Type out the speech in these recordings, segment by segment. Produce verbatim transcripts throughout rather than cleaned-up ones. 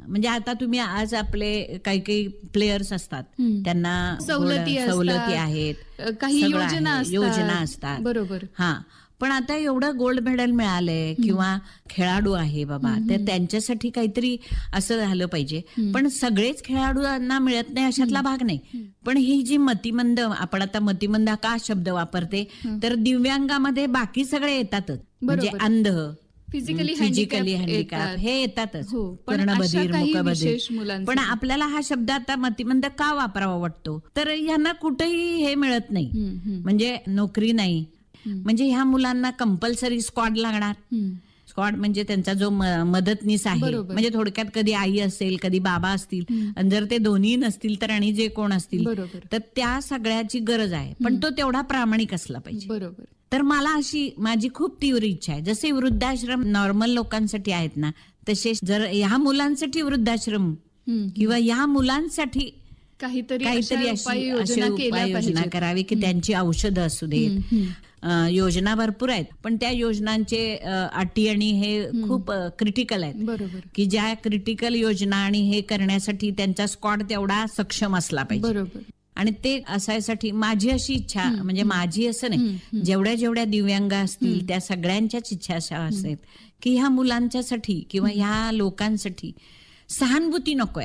म्हणजे आता तुम्ही आज आपले काही काही प्लेयर्स असतात, त्यांना सवलती गोल्ड- सवलती असतात, आहेत, काही सगळं योजना आहे, असतात. योजना असतात. बरोबर. हा, पण आता एवढं गोल्ड मेडल मिळालंय किंवा खेळाडू आहे बाबा, तर त्यांच्यासाठी काहीतरी असं झालं पाहिजे. पण सगळेच खेळाडूंना मिळत नाही अशातला भाग नाही. पण ही जी मतिमंद, आपण आता मतिमंद का शब्द वापरते, तर दिव्यांगामध्ये बाकी सगळे येतातच. म्हणजे अंध, फिजिकली फिजिकली हँडिकॅप हँडिकॅप येतात. हे येतातच, हो, पण पूर्ण अशा बधीर, काही मुकबधीर. विशेष मुलांसाठी. पण आपल्याला हा शब्द आता मतिमंद का वापरावा वाटतो, तर यांना कुठेही हे मिळत नाही, म्हणजे नोकरी नाही. म्हणजे ह्या मुलांना कंपल्सरी स्क्वॉड लागणार. स्क्वॉड म्हणजे त्यांचा जो म- मदतनीस आहे, बरोबर. म्हणजे थोडक्यात कधी आई असेल, कधी बाबा असतील, आणि जर ते दोन्ही नसतील तर आणि जे कोण असतील, बरोबर. तर त्या सगळ्याची गरज आहे. पण तो तेवढा प्रामाणिक असला पाहिजे. बरोबर. तर मला अशी माझी खूप तीव्र इच्छा आहे, जसे वृद्धाश्रम नॉर्मल लोकांसाठी आहेत ना, तसे जर ह्या मुलांसाठी वृद्धाश्रम किंवा ह्या मुलांसाठी काहीतरी काहीतरी अशा अशी उपाययोजना अशी केल्या उपाययोजना पाहिजेत. करावी की त्यांची औषधं असू देत. अं, योजना भरपूर आहेत, पण त्या योजनांचे अं, अटी आणि हे खूप क्रिटिकल आहेत. बरोबर. की ज्या क्रिटिकल योजना आणि हे करण्यासाठी त्यांचा स्क्वॉड तेवढा सक्षम असला पाहिजे. बरोबर. आणि ते असायसाठी माझी अशी इच्छा, म्हणजे माझी असं नाही, जेवढ्या जेवढ्या दिव्यांग असतील त्या सगळ्यांच्याच इच्छा अशा असेल की ह्या मुलांच्यासाठी किंवा ह्या लोकांसाठी सहानुभूती नकोय.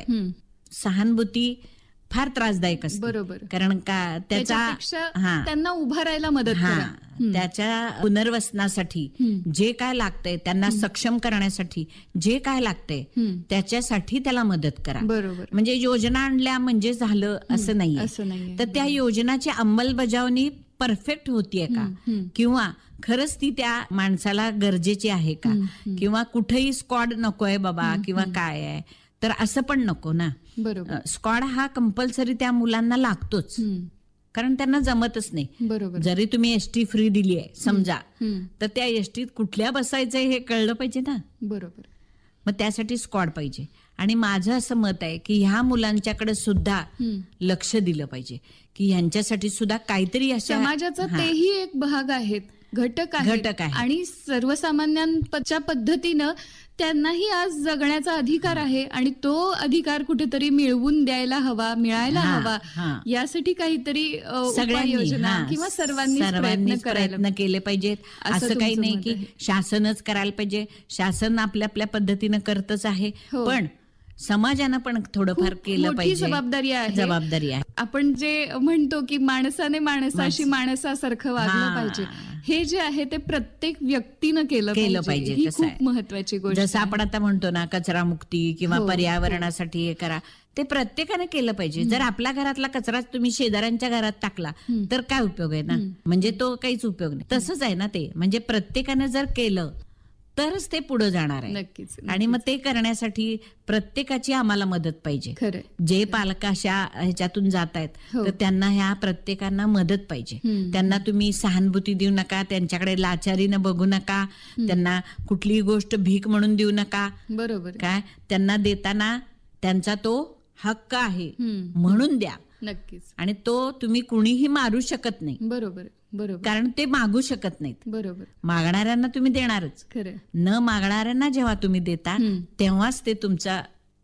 सहानुभूती फार त्रासदायक असते. बरोबर. कारण का त्याचा त्याच्यापेक्षा हा त्यांना उभा राहायला मदत हा करा. त्याच्या पुनर्वसनासाठी जे काय लागतंय, त्यांना सक्षम करण्यासाठी जे काय लागतंय, त्याच्यासाठी त्याला मदत करा. बरोबर. म्हणजे योजना आणल्या म्हणजे झालं असं नाहीये. असं नाहीये. तर त्या योजनाची अंमलबजावणी परफेक्ट होतीये का, किंवा खरंच ती त्या माणसाला गरजेची आहे का, किंवा कुठेही स्क्वॉड नकोय बाबा किंवा काय आहे, तर असं पण नको ना. बरोबर. स्क्वॉड हा कंपल्सरी त्या मुलांना लागतोच, कारण त्यांना जमतच नाही. बरोबर. जरी तुम्ही एसटी फ्री दिली आहे समजा, तर त्या एसटीत कुठल्या बसायचंय हे कळलं पाहिजे ना. बरोबर. मग त्यासाठी स्क्वॉड पाहिजे. आणि माझं असं मत आहे की ह्या मुलांच्याकडे सुद्धा लक्ष दिलं पाहिजे, की ह्यांच्यासाठी सुद्धा काहीतरी अशा समाजाचा तेही एक भाग आहेत, घटक आहेत. घटक आहेत. आणि सर्वसामान्यांच्या पद्धतीनं त्यांनाही आज जगण्याचा अधिकार आहे, आणि तो अधिकार कुठेतरी मिळवून द्यायला हवा, मिळायला हा, हवा. हा. यासाठी काहीतरी अ, सगळ्यांनी उपाययोजना हा, किंवा सर्वांनी सर्वांनीच प्रयत्न केले पाहिजेत. असं असं काही तुमचं नाही मत की आहे. शासनच करायला पाहिजे. शासन आपल्या आपल्या पद्धतीनं करतच आहे, हो. पण समाजानं पण थोडंफार खूप केलं मोठी पाहिजे. जबाबदारी आहे. जबाबदारी आहे. आपण जे म्हणतो की माणसाने माणसाशी माणसासारखं वागलं हा. पाहिजे, हे जे आहे ते प्रत्येक व्यक्तीनं केलं केलं पाहिजे. ही तसं खूप आहे. महत्वाची गोष्ट जसं आहे. आपण आता म्हणतो ना, कचरा मुक्ती किंवा हो, पर्यावरणासाठी हे करा, ते प्रत्येकाने केलं पाहिजे. जर आपल्या घरातला कचरा तुम्ही शेजाऱ्यांच्या घरात टाकला तर काय उपयोग आहे ना, म्हणजे तो काहीच उपयोग नाही. तसंच आहे ना ते, म्हणजे प्रत्येकाने जर केलं तरच ते पुढे जाणार आहे. नक्कीच. आणि मग ते करण्यासाठी प्रत्येकाची आम्हाला मदत पाहिजे. खरंय. जे पालक अशा ह्याच्यातून जात आहेत, हो. तर त्यांना ह्या प्रत्येकांना मदत पाहिजे. त्यांना तुम्ही सहानुभूती देऊ नका, त्यांच्याकडे लाचारीनं बघू नका, त्यांना कुठलीही गोष्ट भीक म्हणून देऊ नका. बरोबर. काय त्यांना देताना त्यांचा तो हक्क आहे म्हणून द्या. नक्कीच. आणि तो तुम्ही कुणीही मारू शकत नाही, बरोबर. बरोबर. कारण ते मागू शकत नाहीत. बरोबर. मागणाऱ्यांना तुम्ही देणारच. खरंय. न मागणाऱ्यांना जेव्हा तुम्ही देता, तेव्हाच ते तुमचा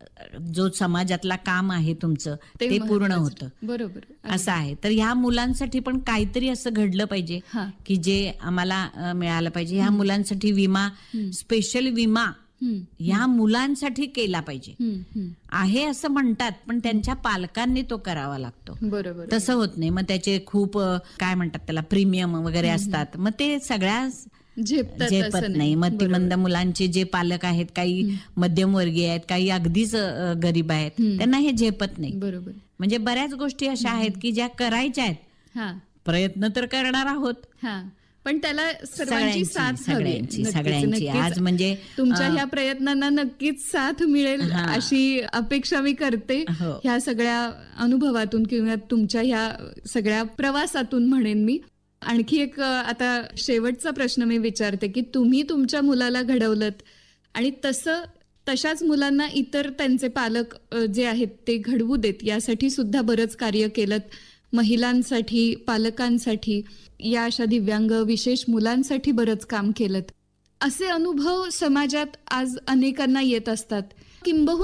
जो समाजातला काम आहे तुमचं ते पूर्ण होतं. बरोबर. असं आहे. तर ह्या मुलांसाठी पण काहीतरी असं घडलं पाहिजे हा. की जे आम्हाला अं, मिळालं पाहिजे. ह्या मुलांसाठी विमा, स्पेशल विमा ह्या मुलांसाठी केला पाहिजे. आहे असं म्हणतात, पण त्यांच्या पालकांनी तो करावा लागतो. बरोबर. तसं होत नाही. मग त्याचे खूप अं, काय म्हणतात त्याला, प्रीमियम वगैरे असतात. मग ते सगळ्या झेपतात झेपत असं नाही. मतिमंद मुलांचे जे पालक आहेत, काही मध्यमवर्गीय आहेत, काही अगदीच अं, गरीब आहेत, त्यांना हे झेपत नाही. बरोबर. म्हणजे बऱ्याच गोष्टी अशा आहेत की ज्या करायच्या आहेत. हा. प्रयत्न तर करणार आहोत, हा. पण त्याला सर्वांची सगळ्यांची साथ हवी. सगळ्यांची नक्कीच, सगळ्यांची नक्कीच. आज म्हणजे तुमच्या ह्या प्रयत्नांना नक्कीच साथ मिळेल अशी अपेक्षा मी करते. हो. ह्या सगळ्या अनुभवातून किंवा तुमच्या ह्या सगळ्या प्रवासातून म्हणेन मी. आणखी एक अ, आता शेवटचा प्रश्न मी विचारते की तुम्ही तुमच्या मुलाला घडवलत, आणि तसं तशाच मुलांना इतर त्यांचे पालक अ, जे आहेत ते घडवू देत, यासाठी सुद्धा बरंच कार्य केलंत. महिलांसाठी, पालकांसाठी, या अशा दिव्यांग विशेष मुलांसाठी बरंच काम केलंत. असे अनुभव समाजात आज अनेकांना येत असतात. किंबहुना